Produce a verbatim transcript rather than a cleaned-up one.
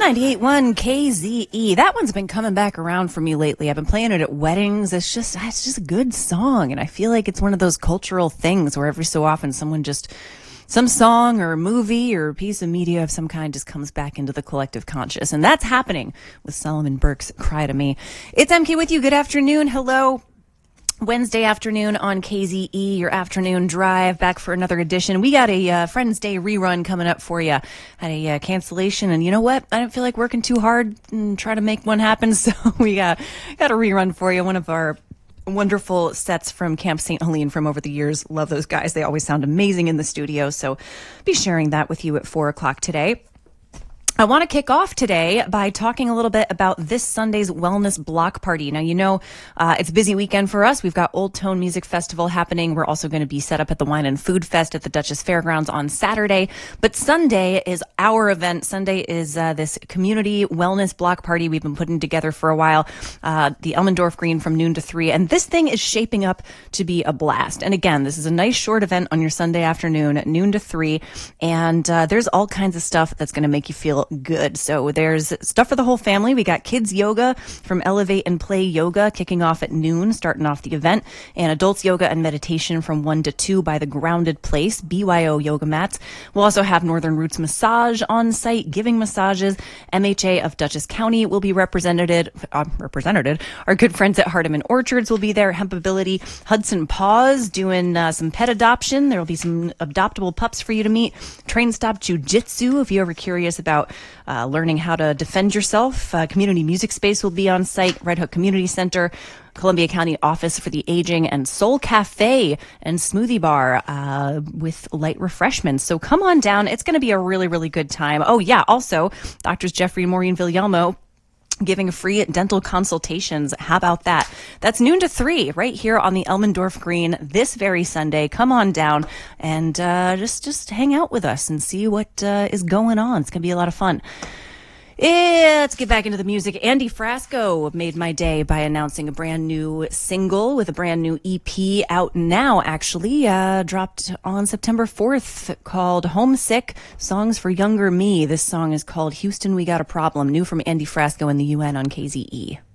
ninety-eight point one K Z E. That one's been coming back around for me lately. I've been playing it at weddings. It's just, it's just a good song. And I feel like it's one of those cultural things where every so often someone just, some song or movie or piece of media of some kind just comes back into the collective conscious. And that's happening with Solomon Burke's Cry to Me. It's M K with you. Good afternoon. Hello. Wednesday afternoon on K Z E, your afternoon drive, back for another edition. We got a uh, Friends Day rerun coming up for you. Had a uh, cancellation, and you know what? I don't feel like working too hard and try to make one happen, so we got, got a rerun for you. One of our wonderful sets from Camp Saint Helene from over the years. Love those guys. They always sound amazing in the studio, so be sharing that with you at four o'clock today. I want to kick off today by talking a little bit about this Sunday's Wellness Block Party. Now, you know, uh, it's a busy weekend for us. We've got Old Tone Music Festival happening. We're also going to be set up at the Wine and Food Fest at the Dutchess Fairgrounds on Saturday. But Sunday is our event. Sunday is uh, this community wellness block party we've been putting together for a while. Uh, the Elmendorf Green from noon to three. And this thing is shaping up to be a blast. And again, this is a nice short event on your Sunday afternoon at noon to three. And uh, there's all kinds of stuff that's going to make you feel good. So there's stuff for the whole family. We got kids yoga from Elevate and Play Yoga kicking off at noon, starting off the event, and adults yoga and meditation from one to two by the Grounded Place, B Y O yoga mats. We'll also have Northern Roots Massage on site, giving massages. M H A of Dutchess County will be represented. Uh, represented. Our good friends at Hardeman Orchards will be there. Hempability, Hudson Paws doing uh, some pet adoption. There will be some adoptable pups for you to meet. Train Stop Jiu-Jitsu if you're ever curious about Uh, learning how to defend yourself. Uh, community music space will be on site. Red Hook Community Center, Columbia County Office for the Aging, and Soul Cafe and Smoothie Bar uh, with light refreshments. So come on down. It's going to be a really, really good time. Oh, yeah. Also, Doctors Jeffrey and Maureen Villalmo giving free dental consultations. How about that? That's noon to three right here on the Elmendorf Green this very Sunday. Come on down and uh, just just hang out with us and see what uh, is going on. It's going to be a lot of fun. Yeah, let's get back into the music. Andy Frasco made my day by announcing a brand new single with a brand new E P out now, actually. Uh, dropped on September fourth called Homesick, Songs for Younger Me. This song is called Houston, We Got a Problem. New from Andy Frasco and the U N on K Z E.